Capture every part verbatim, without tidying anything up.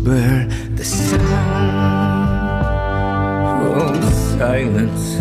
whisper the sound of silence.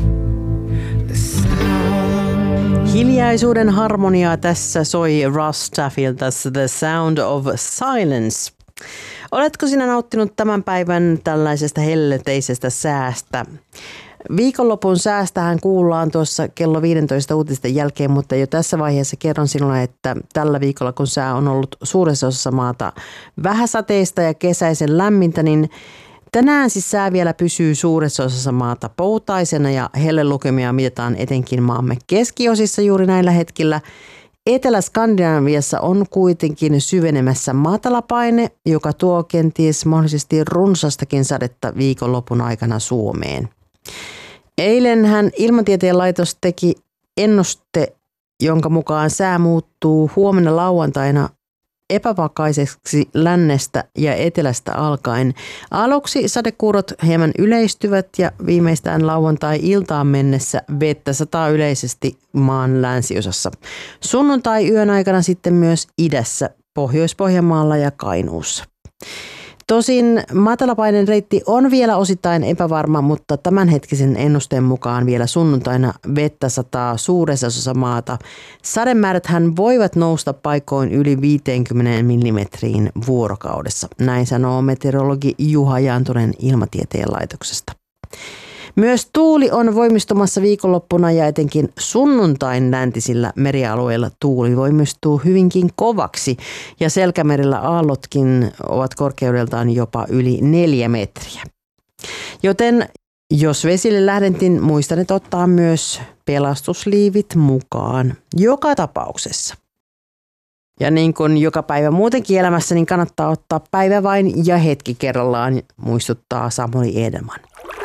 The sound. Hiljaisuuden harmoniaa tässä soi Russ Staffilta The Sound of Silence. Oletko sinä nauttinut tämän päivän tällaisesta helleteisestä säästä? Viikonlopun säästähän kuullaan tuossa kello viisitoista uutisten jälkeen, mutta jo tässä vaiheessa kerron sinulle, että tällä viikolla kun sää on ollut suuressa osassa maata vähäsateista ja kesäisen lämmintä, niin tänään siis sää vielä pysyy suuressa osassa maata poutaisena ja hellelukemia mitataan etenkin maamme keskiosissa juuri näillä hetkillä. Etelä-Skandinaviassa on kuitenkin syvenemässä matalapaine, joka tuo kenties mahdollisesti runsastakin sadetta viikonlopun aikana Suomeen. Eilenhän Ilmatieteen laitos teki ennuste, jonka mukaan sää muuttuu huomenna lauantaina epävakaiseksi lännestä ja etelästä alkaen. Aluksi sadekuurot hieman yleistyvät ja viimeistään lauantai-iltaan mennessä vettä sataa yleisesti maan länsiosassa. Sunnuntai-yön aikana sitten myös idässä, Pohjois-Pohjanmaalla ja Kainuussa. Tosin matalapaineen reitti on vielä osittain epävarma, mutta tämänhetkisen ennusteen mukaan vielä sunnuntaina vettä sataa suuressa osassa maata. Sademääräthän voivat nousta paikoin yli viisikymmentä millimetriin vuorokaudessa. Näin sanoo meteorologi Juha Jaantunen Ilmatieteen laitoksesta. Myös tuuli on voimistumassa viikonloppuna ja etenkin sunnuntain läntisillä merialueilla tuuli voimistuu hyvinkin kovaksi ja Selkämerellä aallotkin ovat korkeudeltaan jopa yli neljä metriä. Joten jos vesille lähdentin, muistan, että ottaa myös pelastusliivit mukaan joka tapauksessa. Ja niin kuin joka päivä muutenkin elämässä, niin kannattaa ottaa päivä vain ja hetki kerrallaan, muistuttaa Samuli Edelman.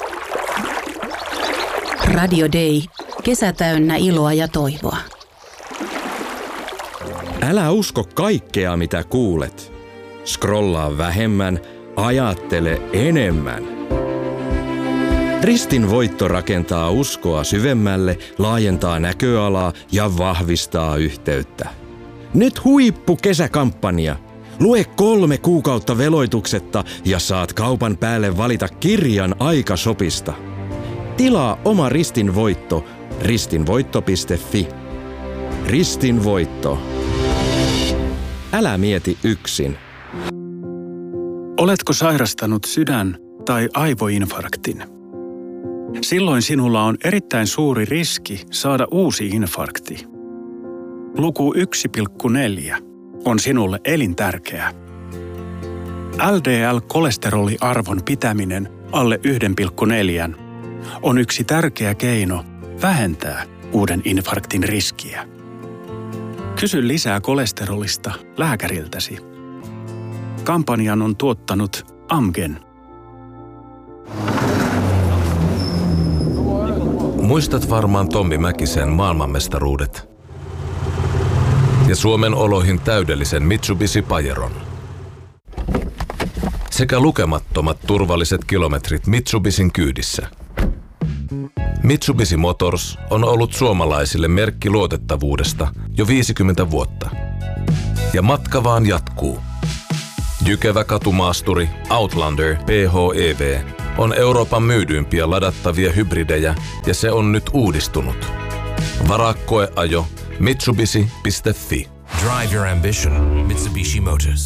Radio Day. Kesä täynnä iloa ja toivoa. Älä usko kaikkea, mitä kuulet. Scrollaa vähemmän, ajattele enemmän. Ristin voitto rakentaa uskoa syvemmälle, laajentaa näköalaa ja vahvistaa yhteyttä. Nyt huippukesäkampanja. Lue kolme kuukautta veloituksetta ja saat kaupan päälle valita kirjan Aikashopista. Tilaa oma Ristin voitto ristinvoitto piste fi. Ristin voitto. Älä mieti yksin. Oletko sairastanut sydän- tai aivoinfarktin? Silloin sinulla on erittäin suuri riski saada uusi infarkti. Luku yksi pilkku neljä on sinulle elintärkeä. L D L-kolesteroliarvon pitäminen alle yksi pilkku neljä on yksi tärkeä keino vähentää uuden infarktin riskiä. Kysy lisää kolesterolista lääkäriltäsi. Kampanjan on tuottanut Amgen. Muistat varmaan Tommi Mäkisen maailmanmestaruudet ja Suomen oloihin täydellisen Mitsubishi Pajeron. Sekä lukemattomat turvalliset kilometrit Mitsubishin kyydissä. Mitsubishi Motors on ollut suomalaisille merkki luotettavuudesta jo viisikymmentä vuotta. Ja matka vaan jatkuu. Jykevä katumaasturi Outlander P H E V on Euroopan myydyimpiä ladattavia hybridejä ja se on nyt uudistunut. Varaa koeajo mitsubishi piste fi. Drive your ambition. Mitsubishi Motors.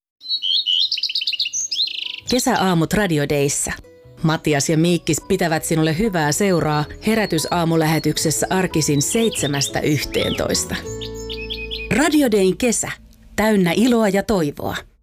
Kesäaamut Radio Dayssä. Matias ja Miikkis pitävät sinulle hyvää seuraa herätysaamulähetyksessä arkisin seitsemästä yhteentoista. Radio Dayn kesä. Täynnä iloa ja toivoa.